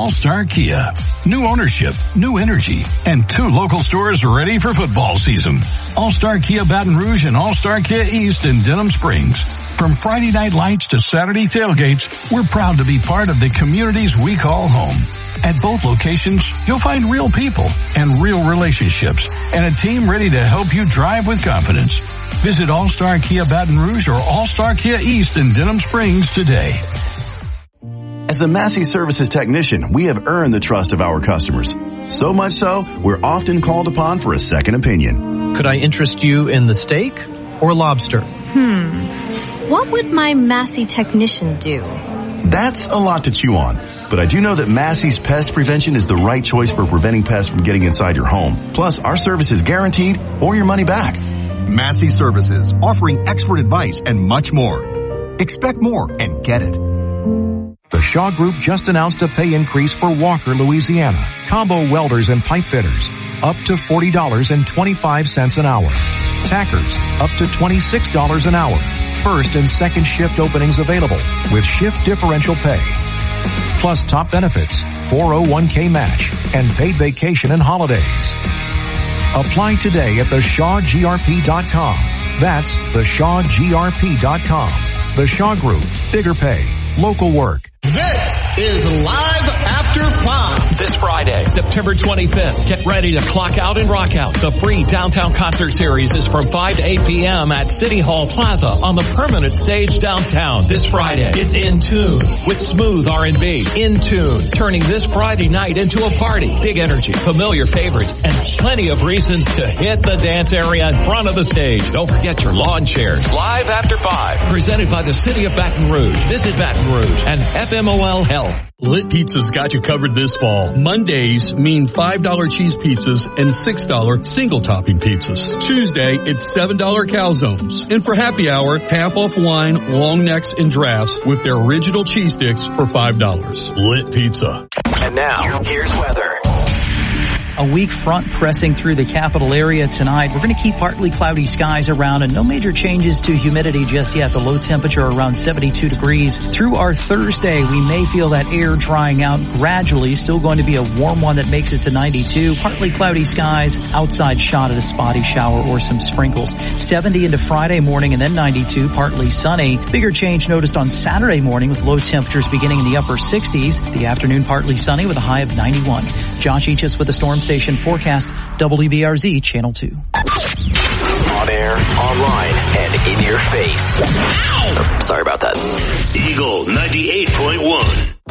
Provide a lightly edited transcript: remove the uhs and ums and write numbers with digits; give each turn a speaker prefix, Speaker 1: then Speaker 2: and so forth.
Speaker 1: All-Star Kia. New ownership, new energy, and 2 local stores ready for football season. All-Star Kia Baton Rouge and All-Star Kia East in Denham Springs. From Friday night lights to Saturday tailgates, we're proud to be part of the communities we call home. At both locations, you'll find real people and real relationships and a team ready to help you drive with confidence. Visit All-Star Kia Baton Rouge or All-Star Kia East in Denham Springs today.
Speaker 2: As a Massey Services technician, we have earned the trust of our customers. So much so, we're often called upon for a second opinion.
Speaker 3: Could I interest you in the steak or lobster?
Speaker 4: What would my Massey technician do?
Speaker 2: That's a lot to chew on, but I do know that Massey's Pest Prevention is the right choice for preventing pests from getting inside your home. Plus, our service is guaranteed or your money back.
Speaker 5: Massey Services, offering expert advice and much more. Expect more and get it.
Speaker 6: The Shaw Group just announced a pay increase for Walker, Louisiana. Combo welders and pipe fitters, up to $40.25 an hour. Tackers, up to $26 an hour. First and second shift openings available with shift differential pay. Plus top benefits, 401k match, and paid vacation and holidays. Apply today at theshawgrp.com. That's theshawgrp.com. The Shaw Group, bigger pay, local work.
Speaker 7: This is Live After 5.
Speaker 8: This Friday, September 25th, get ready to clock out and rock out. The free downtown concert series is from 5 to 8 p.m. at City Hall Plaza on the permanent stage downtown. This Friday, it's In Tune with smooth R&B. In Tune, turning this Friday night into a party. Big energy, familiar favorites, and plenty of reasons to hit the dance area in front of the stage. Don't forget your lawn chairs. Live After 5, presented by the City of Baton Rouge. Visit Baton Rouge and FMOL Health.
Speaker 9: Lit Pizza's got you covered this fall. Mondays mean $5 cheese pizzas and $6 single topping pizzas. Tuesday, it's $7 calzones. And for happy hour, half off wine, long necks, and drafts with their original cheese sticks for $5. Lit Pizza.
Speaker 8: And now, here's weather.
Speaker 3: A weak front pressing through the capital area tonight. We're going to keep partly cloudy skies around and no major changes to humidity just yet. The low temperature around 72 degrees. Through our Thursday, we may feel that air drying out gradually. Still going to be a warm one that makes it to 92. Partly cloudy skies. Outside shot at a spotty shower or some sprinkles. 70 into Friday morning and then 92. Partly sunny. Bigger change noticed on Saturday morning with low temperatures beginning in the upper 60s. The afternoon partly sunny with a high of 91. Josh Eachus with the Storm Station forecast, WBRZ Channel 2.
Speaker 8: On air, online, and in your face. Oh, sorry about that.
Speaker 10: Eagle 98.1.